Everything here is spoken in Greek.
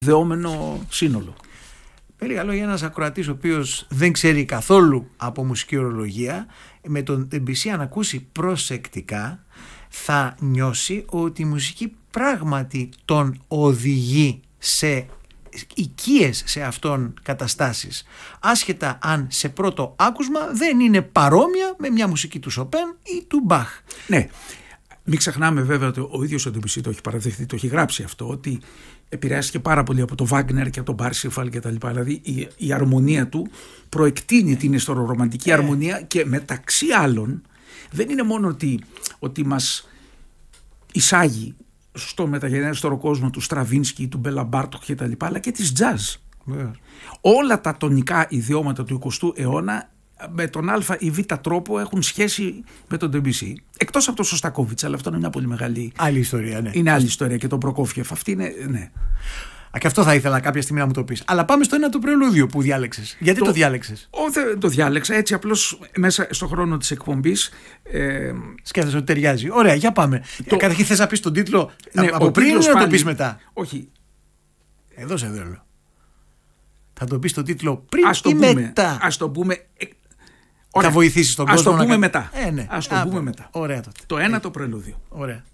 δεόμενο σύνολο. Με λίγα λόγια, ένας ακροατής ο οποίος δεν ξέρει καθόλου από μουσική ορολογία, με τον Debussy αν ακούσει προσεκτικά θα νιώσει ότι η μουσική πράγματι τον οδηγεί σε οικίες σε αυτόν καταστάσεις, άσχετα αν σε πρώτο άκουσμα δεν είναι παρόμοια με μια μουσική του Σοπέν ή του Μπαχ. Ναι, μην ξεχνάμε βέβαια ότι ο ίδιος ο Debussy το έχει παραδεχθεί, το έχει γράψει αυτό, ότι επηρεάστηκε πάρα πολύ από το Βάγνερ και από τον Parsifal και τα λοιπά. Δηλαδή η αρμονία του προεκτείνει την ιστορορομαντική αρμονία, και μεταξύ άλλων δεν είναι μόνο ότι μας εισάγει στο μεταγενέστερο κόσμο του Στραβίνσκι, του Μπέλα Μπάρτοκ και τα λοιπά, αλλά και της jazz. Όλα τα τονικά ιδιώματα του 20ου αιώνα με τον α ή β τρόπο έχουν σχέση με τον Debussy. Εκτός από τον Σωστακόβιτς, αλλά αυτό είναι μια πολύ μεγάλη άλλη ιστορία. Ναι. Είναι άλλη ιστορία, και τον Προκόφιεφ. Αυτή είναι. Ναι. Και αυτό θα ήθελα κάποια στιγμή να μου το πεις. Αλλά πάμε στο ένα το πρελούδιο που διάλεξες. Γιατί το διάλεξες? Το διάλεξα έτσι απλώς μέσα στον χρόνο της εκπομπής. Σκέφτεσαι ότι ταιριάζει. Ωραία, για πάμε. Καταρχήν θες να πεις τον τίτλο από πριν ή να το πεις μετά? Όχι. Εδώ σε θέλω. Θα το πεις τον τίτλο πριν ή μετά? Ας το πούμε. Θα βοηθήσεις τον κόσμο. Ας το πούμε μετά. Ναι. Ας το πούμε μετά. Ωραία τότε. Το ένα το πρελούδιο. Ωραία.